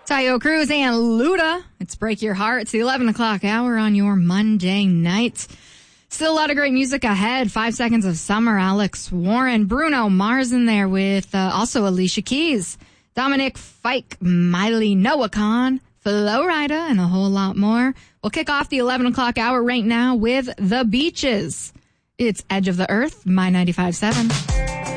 Tayo Cruz and Luda. It's Break Your Heart. It's the 11 o'clock hour on your Monday night. Still a lot of great music ahead. 5 Seconds of Summer, Alex Warren, Bruno Mars in there with also Alicia Keys, Dominic Fike, Miley, Noah Khan, Flo Rida, and a whole lot more. We'll kick off the 11 o'clock hour right now with The Beaches. It's Edge of the Earth, My 95.7.